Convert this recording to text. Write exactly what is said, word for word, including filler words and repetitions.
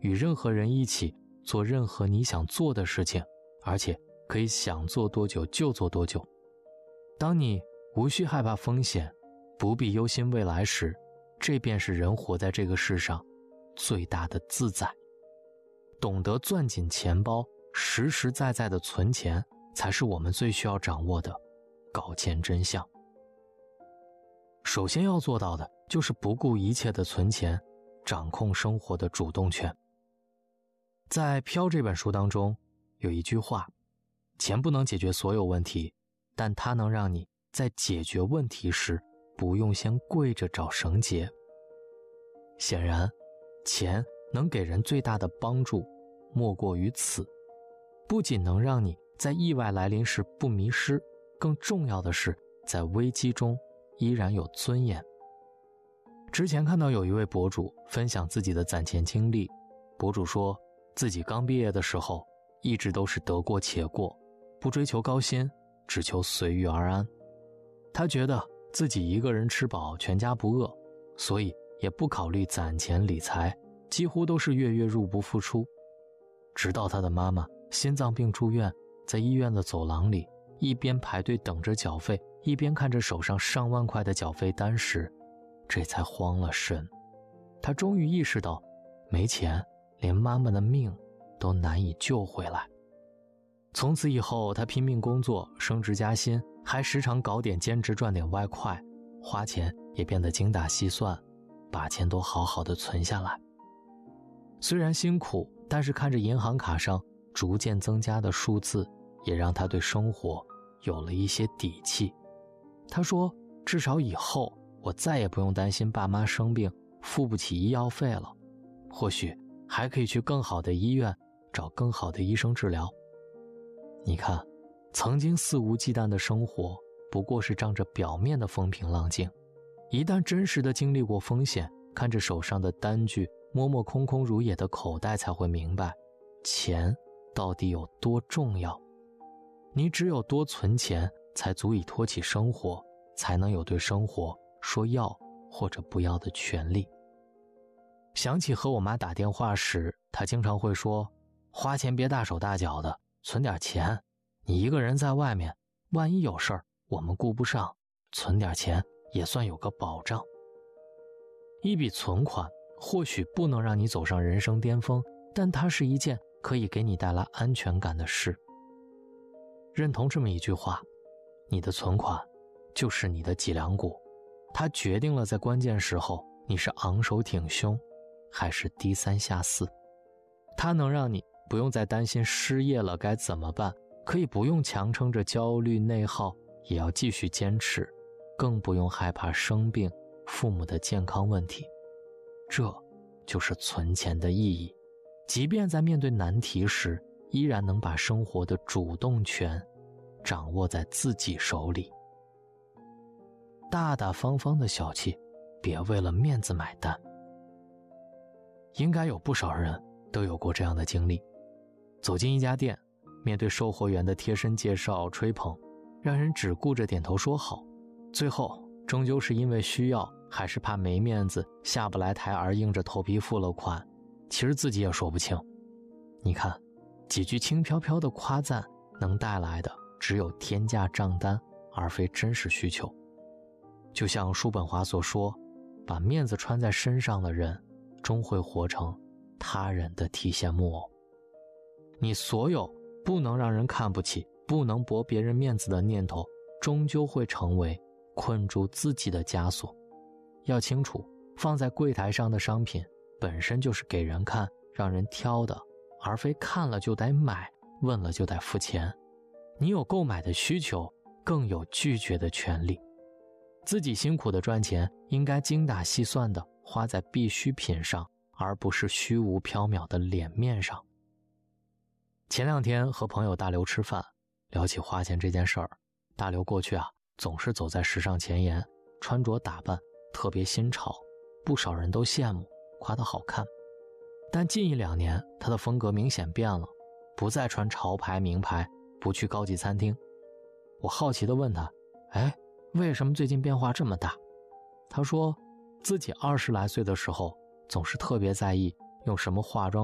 与任何人一起做任何你想做的事情，而且可以想做多久就做多久。当你无需害怕风险，不必忧心未来时，这便是人活在这个世上最大的自在。懂得攥紧钱包，实实在在的存钱，才是我们最需要掌握的搞钱真相。首先要做到的就是不顾一切的存钱，掌控生活的主动权。在《飘》这本书当中有一句话，钱不能解决所有问题，但它能让你在解决问题时不用先跪着找绳结。显然，钱能给人最大的帮助莫过于此，不仅能让你在意外来临时不迷失，更重要的是在危机中依然有尊严。之前看到有一位博主分享自己的攒钱经历，博主说自己刚毕业的时候一直都是得过且过，不追求高薪，只求随遇而安。他觉得自己一个人吃饱全家不饿，所以也不考虑攒钱理财，几乎都是月月入不敷出。直到他的妈妈心脏病住院，在医院的走廊里一边排队等着缴费，一边看着手上上万块的缴费单时，这才慌了神。他终于意识到，没钱连妈妈的命都难以救回来。从此以后，他拼命工作，升职加薪，还时常搞点兼职赚点外快，花钱也变得精打细算，把钱都好好的存下来。虽然辛苦，但是看着银行卡上逐渐增加的数字，也让他对生活有了一些底气。他说，至少以后我再也不用担心爸妈生病付不起医药费了，或许还可以去更好的医院找更好的医生治疗。你看，曾经肆无忌惮的生活不过是仗着表面的风平浪静，一旦真实的经历过风险，看着手上的单据，摸摸空空如也的口袋，才会明白钱到底有多重要。你只有多存钱，才足以托起生活，才能有对生活说要或者不要的权利。想起和我妈打电话时，她经常会说，花钱别大手大脚的，存点钱，你一个人在外面，万一有事儿我们顾不上，存点钱也算有个保障。一笔存款或许不能让你走上人生巅峰，但它是一件可以给你带来安全感的事。认同这么一句话，你的存款就是你的脊梁骨，它决定了在关键时候你是昂首挺胸还是低三下四。它能让你不用再担心失业了该怎么办，可以不用强撑着焦虑内耗也要继续坚持，更不用害怕生病父母的健康问题。这就是存钱的意义，即便在面对难题时，依然能把生活的主动权掌握在自己手里。大大方方的小气，别为了面子买单。应该有不少人都有过这样的经历，走进一家店，面对售货员的贴身介绍吹捧，让人只顾着点头说好，最后终究是因为需要还是怕没面子下不来台而硬着头皮付了款，其实自己也说不清。你看，几句轻飘飘的夸赞能带来的只有天价账单，而非真实需求。就像叔本华所说，把面子穿在身上的人终会活成他人的提线木偶。你所有不能让人看不起，不能驳别人面子的念头，终究会成为困住自己的枷锁。要清楚，放在柜台上的商品本身就是给人看让人挑的，而非看了就得买，问了就得付钱。你有购买的需求，更有拒绝的权利。自己辛苦的赚钱，应该精打细算的花在必需品上，而不是虚无缥缈的脸面上。前两天和朋友大刘吃饭，聊起花钱这件事儿，大刘过去啊总是走在时尚前沿，穿着打扮特别新潮，不少人都羡慕，夸他好看。但近一两年他的风格明显变了，不再穿潮牌名牌，不去高级餐厅。我好奇地问他，哎，为什么最近变化这么大？他说自己二十来岁的时候总是特别在意用什么化妆